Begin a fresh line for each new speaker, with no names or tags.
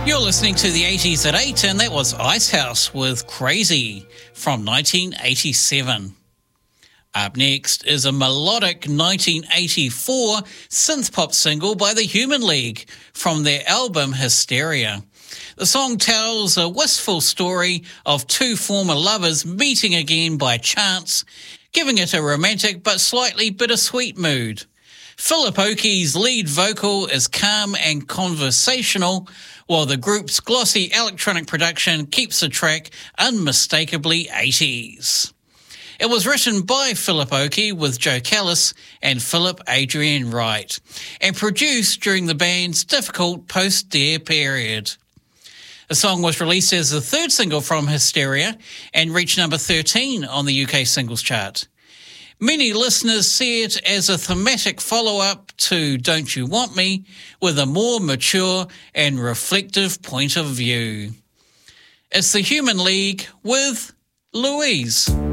You're listening to the 80s at 8, and that was Icehouse with Crazy from 1987. Up next is a melodic 1984 synth-pop single by the Human League from their album Hysteria. The song tells a wistful story of two former lovers meeting again by chance, giving it a romantic but slightly bittersweet mood. Philip Oakey's lead vocal is calm and conversational, while the group's glossy electronic production keeps the track unmistakably 80s. It was written by Philip Oakey with Joe Callis and Philip Adrian Wright, and produced during the band's difficult post-Dare period. The song was released as the third single from Hysteria and reached number 13 on the UK singles chart. Many listeners see it as a thematic follow-up to Don't You Want Me, with a more mature and reflective point of view. It's the Human League with Louise.